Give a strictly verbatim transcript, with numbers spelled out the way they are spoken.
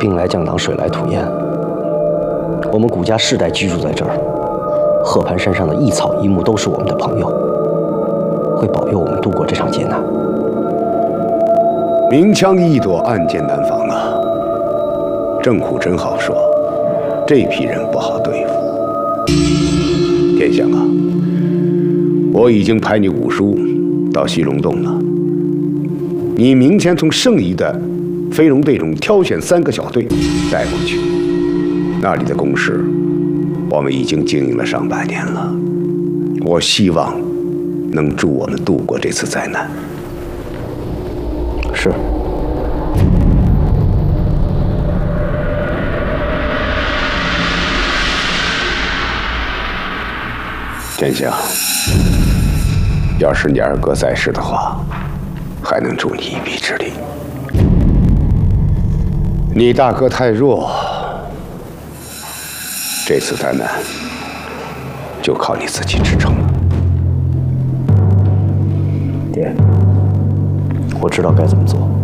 兵来将挡，水来土掩。我们古家世代居住在这儿，鹤盘山上的一草一木都是我们的朋友，会保佑我们度过这场劫难。 明枪易躲，暗箭难防啊！郑虎真好说，这批人不好对付。天香啊，我已经派你五叔到西龙洞了。你明天从剩余的飞龙队中挑选三个小队带过去。那里的工事，我们已经经营了上百年了。我希望能助我们度过这次灾难。 是。 天香，要是你二哥在世的话，还能助你一臂之力。你大哥太弱，这次灾难就靠你自己支撑了。 爹，我知道该怎么做。